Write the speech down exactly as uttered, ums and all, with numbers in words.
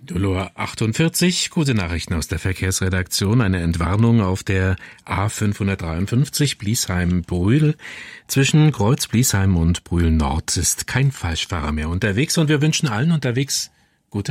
Dolor achtundvierzig, gute Nachrichten aus der Verkehrsredaktion. Eine Entwarnung auf der A fünfhundertdreiundfünfzig Bliesheim-Brühl. Zwischen Kreuz Bliesheim und Brühl Nord ist kein Falschfahrer mehr unterwegs und wir wünschen allen unterwegs